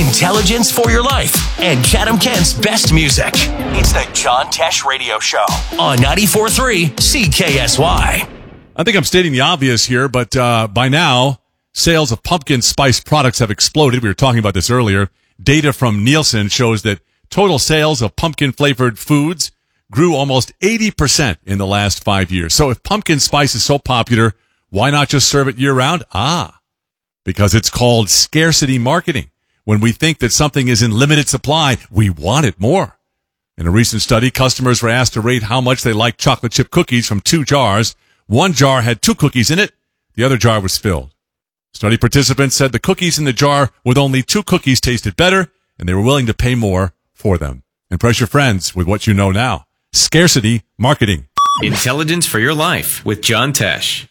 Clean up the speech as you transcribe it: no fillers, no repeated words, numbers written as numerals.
Intelligence for your life and Chatham-Kent's best music. It's the John Tesh Radio Show on 94.3 CKSY. I think I'm stating the obvious here, but by now, sales of pumpkin spice products have exploded. We were talking about this earlier. Data from Nielsen shows that total sales of pumpkin-flavored foods grew almost 80% in the last 5 years. So if pumpkin spice is so popular, why not just serve it year-round? Because it's called scarcity marketing. When we think that something is in limited supply, we want it more. In a recent study, customers were asked to rate how much they liked chocolate chip cookies from 2 jars. One jar had 2 cookies in it. The other jar was filled. Study participants said the cookies in the jar with only 2 cookies tasted better, and they were willing to pay more for them. Impress your friends with what you know now. Scarcity marketing. Intelligence for your life with John Tesh.